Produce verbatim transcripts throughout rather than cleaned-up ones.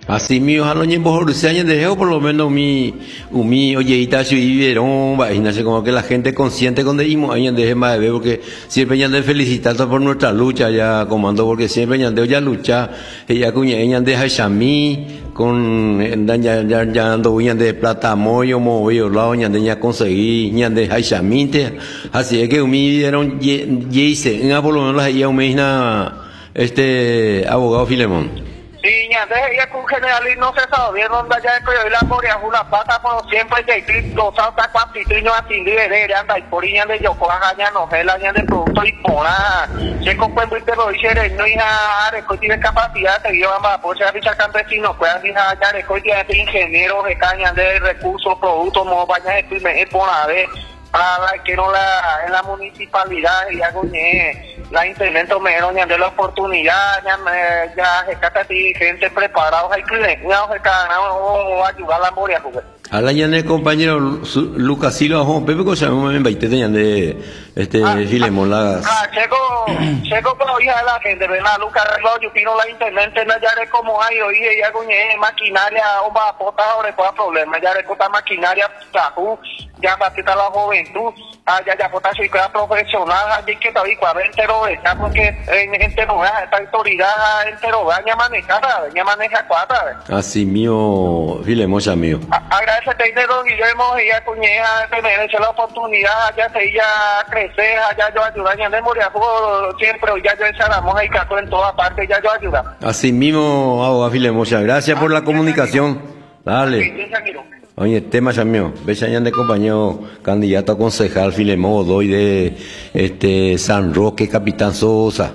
Así mío, a los niños se han dejado por lo menos mi, mi oyeita si vivieron, imagínate como que la gente consciente cuando íbamos ahí en deje más de ver, porque siempre han de felicitar por nuestra lucha ya, comando, porque siempre han de ya luchar, ella cuña, ella de Haishami, con, ya, ya, ya ando, de plata, moyo, moyo, lado, ya de ya conseguir, ya de Haishami, así es que mi vivieron, y por lo menos la ella una, este, abogado Filemón. Sí, ya de ella con general y no se sabe dónde ya es que hoy la moria una pata por siempre de clip dos salta cuapitriño así de anda y por ella de yo coja ya no es la de producto y pona se compren muy pero dice no hija de tiene capacidad de llevar más por ser bicha campesino puede decir ya de hoy tiene ingeniero de caña de recursos productos mo vaya de primer pona de para que no la en la municipalidad y hago la implemento menos de la oportunidad ya me ya se gente preparados hay que no se o ayudar a la moria a la llane compañero Lucas Silva Juan Pepe cosa me veinte tenían de este Filemón la ah checo checo pero hija de la gente verdad Lucas yo pino la internet ya de como hay hoy ya con maquinaria o va a potar ahora por problemas ya de cota maquinaria tajú ya va a quitar la juventud ah ya ya potar si queda profesional así que todavía cuarenta ya porque en gente no esta autoridad entero ya maneja ya maneja cuatro así mío Filemón ya mío agradecete don Guillermo y ya cuñeja de tener la oportunidad ya se ya crecer ya yo ayudar ya de morir siempre ya yo ensalamos ahí caso en toda parte ya yo ayuda así mismo abogado Filemón gracias por la comunicación dale. Oye, tema ya mío, ves de compañero candidato a concejal Filemón doy de este San Roque, Capitán Sosa.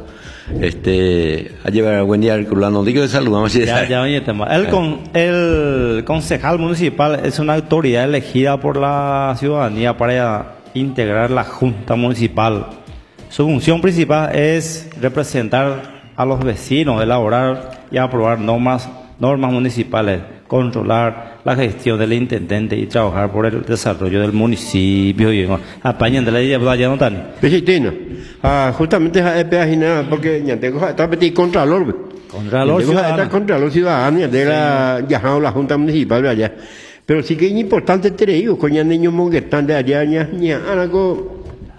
Este, a llevar buen día Herculano, digo que saludamos. Ya, ya, oye, tema. El con el concejal municipal es una autoridad elegida por la ciudadanía para integrar la junta municipal. Su función principal es representar a los vecinos, elaborar y aprobar normas normas municipales, controlar la gestión del intendente y trabajar por el desarrollo del municipio y apañan de la idea de no tan. Vegetina. Ah, justamente es página porque ya tengo está petit contralor. Contralor ciudadano. Está contralor ciudadano ya de la ya la junta municipal de allá. Pero sí que es importante tener con los niños que están de allá ya ya algo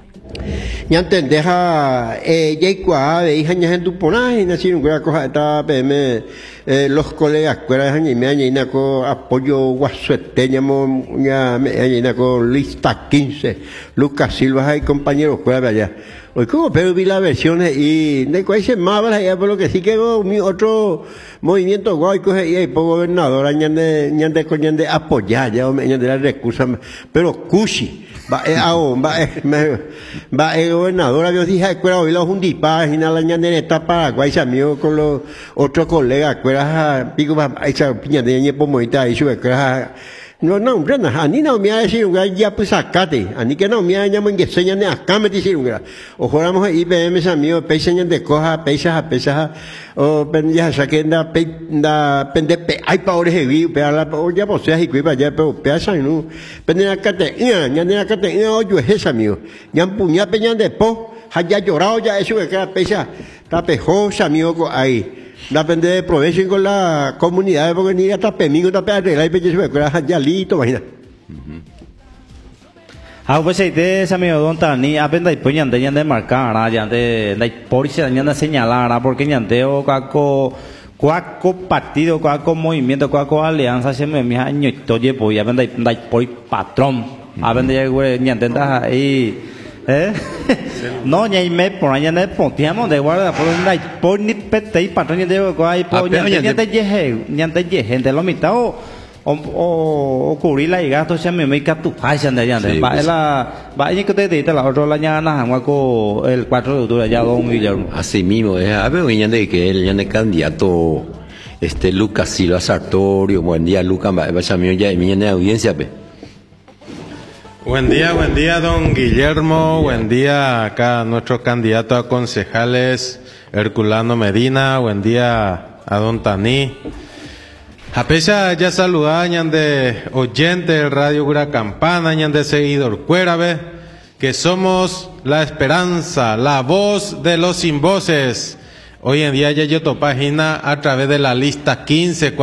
ya entendés a eh ya igual de hija ya en tu ponaje nací en una cosa esta P M los colegas cuera y me añina con apoyo guasuete llamo ya me añina con lista quince Lucas Silva y compañeros cuera de allá hoy como pero vi las versiones y de cuál se más allá por lo que sí que mi otro movimiento guay coge y por gobernador añade añade con de apoyar ya añade las recursos pero cushi va a va va el gobernador había dicho que era hoy la jundipa y la ñandera está Paraguay se amigo con los otros colegas que era pico esa piña de ñe pomoita y sube que no no nada ani no me ha decir ya pues sacate ani que no me ha llamado que señan de acá me decir o juramos I B M amigo peseñan de coja pesas a pesas o pendia saquen da da pende hay paores heavy pero la ya pues ya y cuipa ya pero pesa no pende acá te ya ya acá te ya yo es amigo ya puña peñan de po haya llorado ya eso que era pesa está pejosa amigo ahí depende de provecho con la comunidad porque ni hasta pemingo está pedra y pecho se ve ya listo imagina ah pues ahí de ese amigo don Tani aprenda y pues ñande ñande marcar ya de la policía ñande señalar porque ñandeo caco cuaco partido cuaco movimiento cuaco alianza se me mi año toye pues aprenda y por patrón aprenda ya ñande ahí eh no ñai me por allá ne pontiamo de guarda por una por ni pete y patrón de go hay por ñande ñande yeje ñande yeje gente lo mitad o o cubrir la gasto se me me captu hay de ñande va la va y que te dice la otra la ñana guaco el cuatro de octubre ya don Guillermo así mismo es a ver ñande que el ñande candidato este Lucas Silva Sartorio buen día Lucas vaya mío ya mi ñande audiencia pe. Buen día, buen día, don Guillermo. Buen día acá nuestro candidato a concejales, Herculano Medina. Buen día a don Tani. A pesar ya saludar de oyente del Radio Gura Campana, de seguidor Cuérabe, que somos la esperanza, la voz de los sin voces. Hoy en día ya yo to página a través de la lista quince.